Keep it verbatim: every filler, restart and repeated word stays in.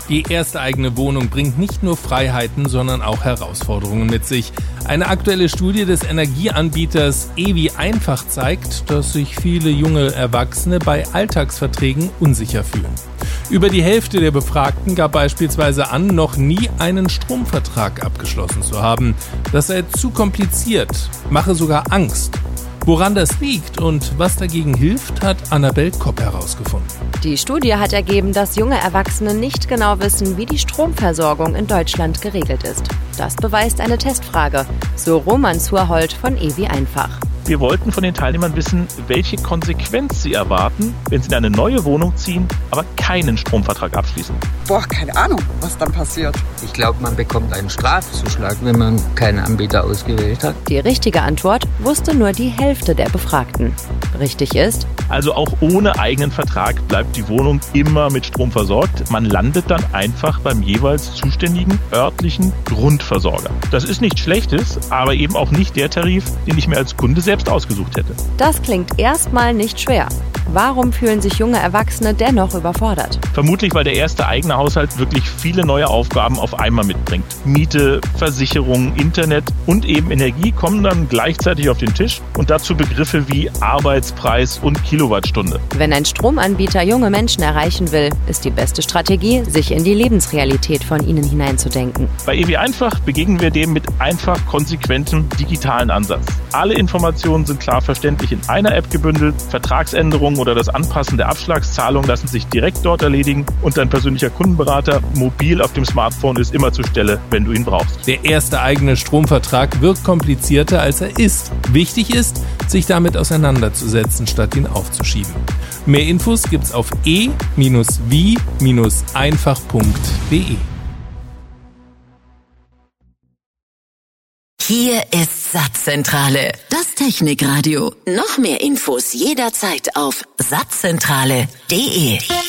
Die erste eigene Wohnung bringt nicht nur Freiheiten, sondern auch Herausforderungen mit sich. Eine aktuelle Studie des Energieanbieters Evi Einfach zeigt, dass sich viele junge Erwachsene bei Alltagsverträgen unsicher fühlen. Über die Hälfte der Befragten gab beispielsweise an, noch nie einen Stromvertrag abgeschlossen zu haben. Das sei zu kompliziert, mache sogar Angst. Woran das liegt und was dagegen hilft, hat Annabel Kopp herausgefunden. Die Studie hat ergeben, dass junge Erwachsene nicht genau wissen, wie die Stromversorgung in Deutschland geregelt ist. Das beweist eine Testfrage, so Roman Zurhold von Evi Einfach. Wir wollten von den Teilnehmern wissen, welche Konsequenz sie erwarten, wenn sie in eine neue Wohnung ziehen, aber keinen Stromvertrag abschließen. Boah, keine Ahnung, was dann passiert. Ich glaube, man bekommt einen Strafzuschlag, wenn man keinen Anbieter ausgewählt hat. Die richtige Antwort wusste nur die Hälfte der Befragten. Richtig ist: Also auch ohne eigenen Vertrag bleibt die Wohnung immer mit Strom versorgt. Man landet dann einfach beim jeweils zuständigen örtlichen Grundversorger. Das ist nichts Schlechtes, aber eben auch nicht der Tarif, den ich mir als Kunde selbst ausgesucht hätte. Das klingt erstmal nicht schwer. Warum fühlen sich junge Erwachsene dennoch überfordert? Vermutlich, weil der erste eigene Haushalt wirklich viele neue Aufgaben auf einmal mitbringt. Miete, Versicherung, Internet und eben Energie kommen dann gleichzeitig auf den Tisch und dazu Begriffe wie Arbeitspreis und Kilowattstunde. Wenn ein Stromanbieter junge Menschen erreichen will, ist die beste Strategie, sich in die Lebensrealität von ihnen hineinzudenken. Bei Evi Einfach begegnen wir dem mit einfach konsequentem digitalen Ansatz. Alle Informationen sind klar verständlich in einer App gebündelt, Vertragsänderungen oder das Anpassen der Abschlagszahlung lassen sich direkt dort erledigen und dein persönlicher Kundenberater mobil auf dem Smartphone ist immer zur Stelle, wenn du ihn brauchst. Der erste eigene Stromvertrag wirkt komplizierter, als er ist. Wichtig ist, sich damit auseinanderzusetzen, statt ihn aufzuschieben. Mehr Infos gibt's auf e wie einfach punkt de. Hier ist Satzzentrale, das Technikradio. Noch mehr Infos jederzeit auf satzzentrale punkt de.